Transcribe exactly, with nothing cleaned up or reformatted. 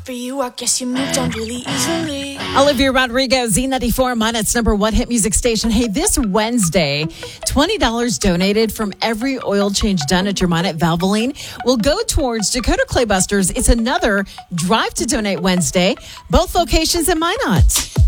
for you. I guess you moved on really easily. Olivia Rodrigo, Z ninety-four, Minot's number one hit music station. Hey, this Wednesday, twenty dollars donated from every oil change done at your Minot Valvoline will go towards Dakota Claybusters. It's another Drive to Donate Wednesday, both locations in Minot.